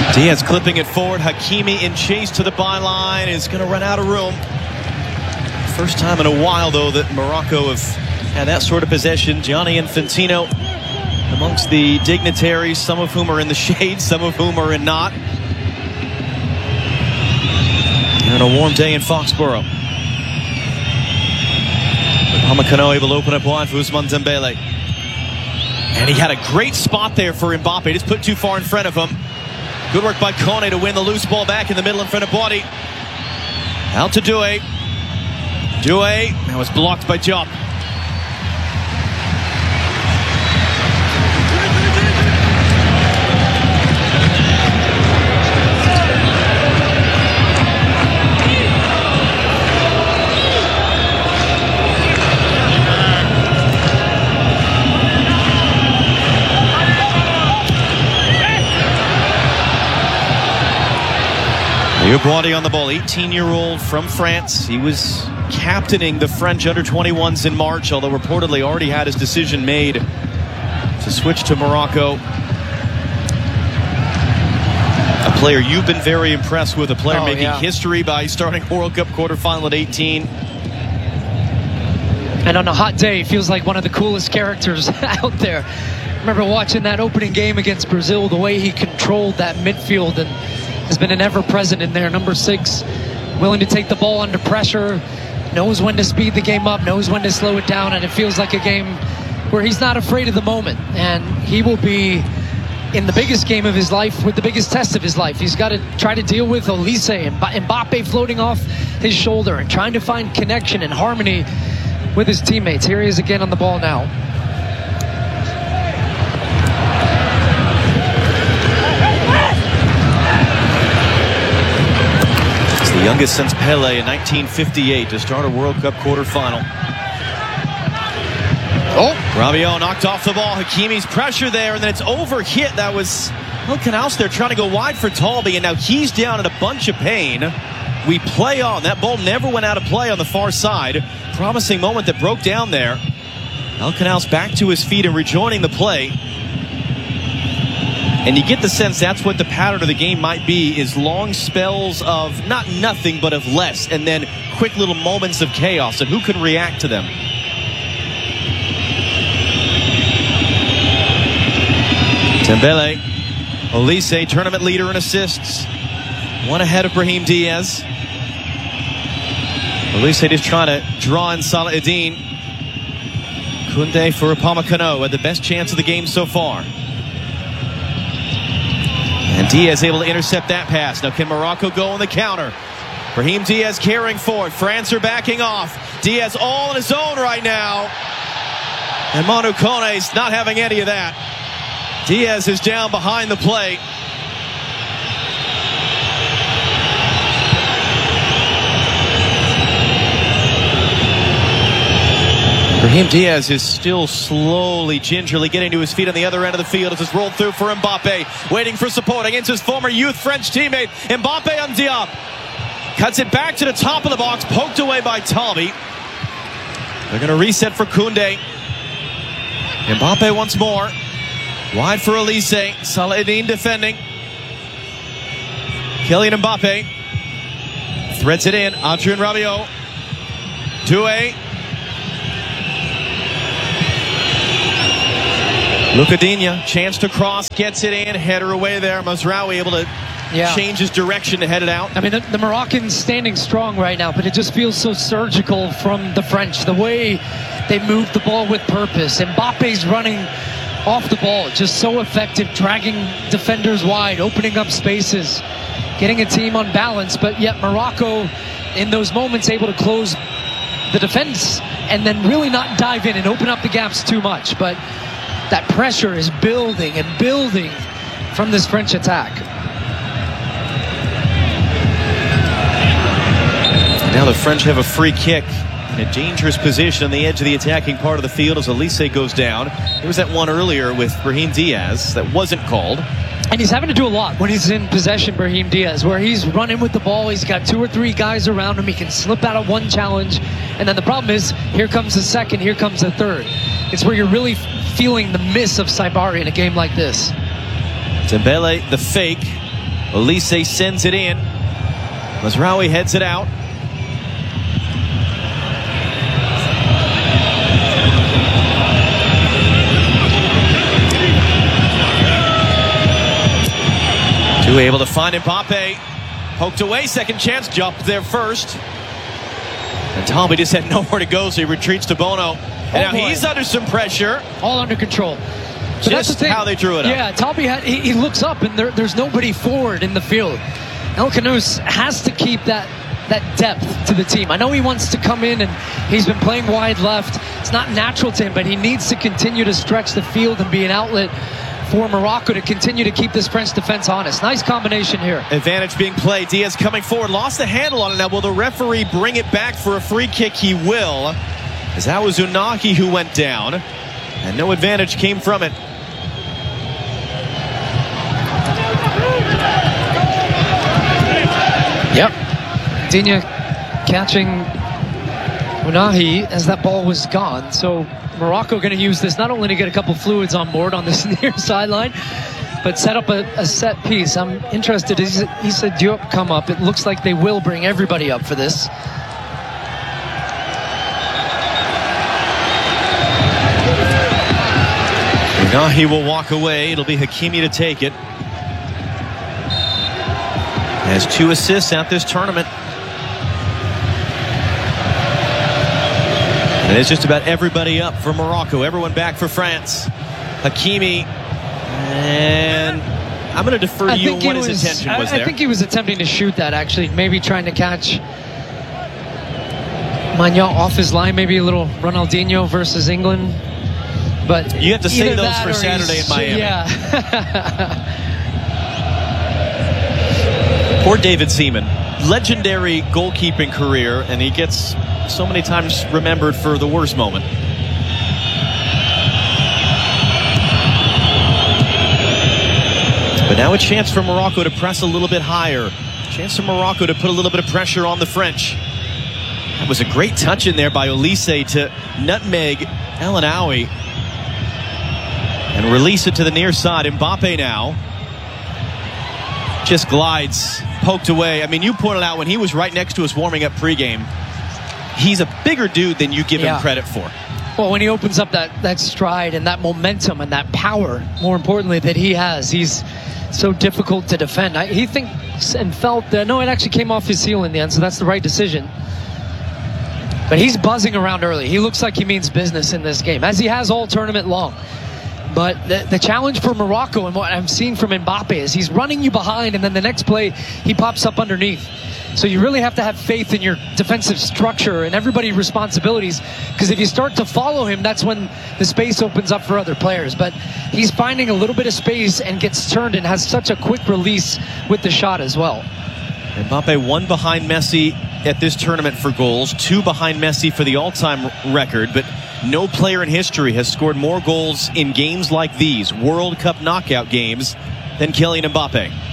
Diaz clipping it forward. Hakimi in chase to the byline is going to run out of room. First time in a while, though, that Morocco have had that sort of possession. Gianni Infantino amongst the dignitaries, some of whom are in the shade, some of whom are in not. And a warm day in Foxborough. Upamecano able to open up wide for Ousmane Dembele. And he had a great spot there for Mbappe. Just put too far in front of him. Good work by Kone to win the loose ball back in the middle in front of Body. Out to Doué. Doué, that was blocked by Diop. Body on the ball, 18-year-old from France. He was captaining the French under-21s in March, although reportedly already had his decision made to switch to Morocco. A player you've been very impressed with, a player making history by starting World Cup quarterfinal at 18. And on a hot day, feels like one of the coolest characters out there. Remember watching that opening game against Brazil, the way he controlled that midfield and has been an ever-present in there. Number 6, willing to take the ball under pressure, knows when to speed the game up, knows when to slow it down, and it feels like a game where he's not afraid of the moment. And he will be in the biggest game of his life with the biggest test of his life. He's got to try to deal with Olise and Mbappe floating off his shoulder and trying to find connection and harmony with his teammates. Here he is again on the ball now. The youngest since Pele in 1958 to start a World Cup quarterfinal. Rabiot knocked off the ball. Hakimi's pressure there, and then it's overhit. That was Canals there trying to go wide for Talbi, and now he's down in a bunch of pain. We play on. That ball never went out of play on the far side. Promising moment that broke down there. Canals back to his feet and rejoining the play. And you get the sense that's what the pattern of the game might be, is long spells of not nothing, but of less, and then quick little moments of chaos, and who can react to them. Dembele, Olise, tournament leader in assists. One ahead of Brahim Diaz. Olise just trying to draw in Salah-Eddin. Koundé for Upamecano had the best chance of the game so far. And Diaz able to intercept that pass. Now can Morocco go on the counter? Brahim Diaz carrying forward. France are backing off. Diaz all on his own right now. And Manu Kone's not having any of that. Diaz is down behind the play. Brahim Diaz is still slowly, gingerly getting to his feet on the other end of the field as it's rolled through for Mbappe, waiting for support against his former youth French teammate. Mbappe on Diop. Cuts it back to the top of the box, poked away by Talbi. They're going to reset for Koundé. Mbappe once more. Wide for Olise. Salah-Eddin defending. Kylian Mbappe. Threads it in. Adrien Rabiot. Doué. Luca Digne, chance to cross, gets it in, header away there. Mazraoui able to change his direction to head it out. I mean, the Moroccans standing strong right now, but it just feels so surgical from the French. The way they move the ball with purpose. Mbappe's running off the ball, just so effective, dragging defenders wide, opening up spaces, getting a team on balance. But yet Morocco, in those moments, able to close the defense and then really not dive in and open up the gaps too much. But that pressure is building and building from this French attack. And now the French have a free kick in a dangerous position on the edge of the attacking part of the field as Olise goes down. There was that one earlier with Brahim Diaz that wasn't called. And he's having to do a lot when he's in possession, Brahim Diaz, where he's running with the ball. He's got 2 or 3 guys around him. He can slip out of one challenge. And then the problem is, here comes the second, here comes the third. It's where you're really feeling the miss of Saibari in a game like this. Dembele, the fake. Olise sends it in. Mazraoui heads it out. Able to find Mbappe. Poked away, second chance, jumped there first. And Tommy just had nowhere to go, so he retreats to Bono. And now he's under some pressure. All under control. But just that's the how they drew it up. Yeah, Tommy he looks up, and there's nobody forward in the field. El Khanous has to keep that depth to the team. I know he wants to come in, and he's been playing wide left. It's not natural to him, but he needs to continue to stretch the field and be an outlet for Morocco to continue to keep this French defense honest. Nice combination here. Advantage being played. Diaz coming forward. Lost the handle on it. Now, will the referee bring it back for a free kick? He will. As that was Unai who went down. And no advantage came from it. Yep. Digne catching Unai as that ball was gone. So Morocco going to use this not only to get a couple fluids on board on this near sideline, but set up a set piece. I'm interested. He said Diop come up. It looks like they will bring everybody up for this. Now he will walk away. It'll be Hakimi to take it. Has 2 assists at this tournament. And it's just about everybody up for Morocco. Everyone back for France. Hakimi. And I'm going to defer to you on what his intention was there. I think he was attempting to shoot that, actually. Maybe trying to catch Maignan off his line. Maybe a little Ronaldinho versus England. But you have to say those for Saturday in Miami. Yeah. Poor David Seaman. Legendary goalkeeping career, and he gets so many times remembered for the worst moment. But now a chance for Morocco to press a little bit higher. Chance for Morocco to put a little bit of pressure on the French. That was a great touch in there by Olise to nutmeg El Ainaoui and release it to the near side. Mbappe now just glides, poked away. I mean, you pointed out when he was right next to us warming up pregame, he's a bigger dude than you give him credit for. Well, when he opens up that stride and that momentum and that power, more importantly, that he has, he's so difficult to defend. He thinks and felt that, no, it actually came off his heel in the end, so that's the right decision. But he's buzzing around early. He looks like he means business in this game, as he has all tournament long. But the challenge for Morocco and what I'm seeing from Mbappe is he's running you behind, and then the next play he pops up underneath. So you really have to have faith in your defensive structure and everybody's responsibilities, because if you start to follow him, that's when the space opens up for other players. But he's finding a little bit of space and gets turned and has such a quick release with the shot as well. Mbappe 1 behind Messi at this tournament for goals, 2 behind Messi for the all-time record, but no player in history has scored more goals in games like these, World Cup knockout games, than Kylian Mbappe.